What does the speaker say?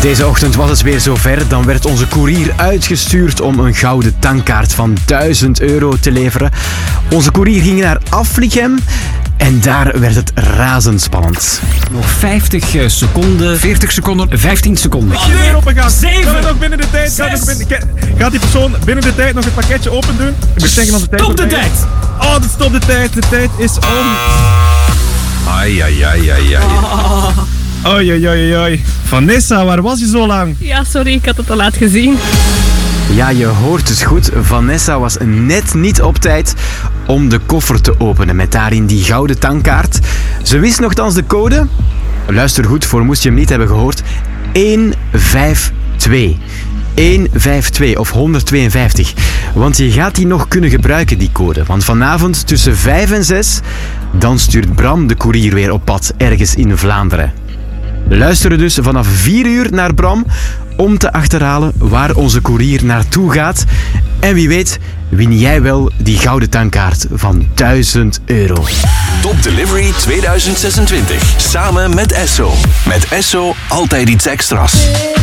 Deze ochtend was het weer zover. Dan werd onze koerier uitgestuurd om een gouden tankkaart van €1000 te leveren. Onze koerier ging naar Aflichem en daar werd het razendspannend. Nog 50 seconden. 40 seconden. 15 seconden. Weer open 7, Kan het nog binnen de tijd? 6. Gaat die persoon binnen de tijd nog het pakketje open doen? Ik moet zeggen dat de tijd Stop de voorbij is. tijd! Oh, stop de tijd. De tijd is om. Ai, ai, ai, ai, ai. Oei, oei, oei, oei. Vanessa, waar was je zo lang? Ja, sorry, ik had het te laat gezien. Ja, je hoort het goed. Vanessa was net niet op tijd om de koffer te openen met daarin die gouden tankkaart. Ze wist nogthans de code. Luister goed, voor moest je hem niet hebben gehoord. 152. 152 of 152. Want je gaat die nog kunnen gebruiken, die code. Want vanavond tussen 5 en 6, dan stuurt Bram de koerier weer op pad ergens in Vlaanderen. Luister dus vanaf 4 uur naar Bram om te achterhalen waar onze koerier naartoe gaat. En wie weet, win jij wel die gouden tankkaart van €1000. Top Delivery 2026. Samen met Esso. Met Esso altijd iets extra's.